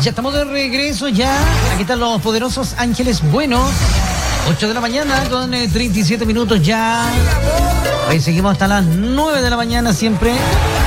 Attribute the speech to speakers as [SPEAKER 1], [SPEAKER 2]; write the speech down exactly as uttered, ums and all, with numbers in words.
[SPEAKER 1] Ya estamos de regreso ya. Aquí están los poderosos Ángeles Buenos. ocho de la mañana con eh, treinta y siete minutos ya. Hoy seguimos hasta las nueve de la mañana siempre.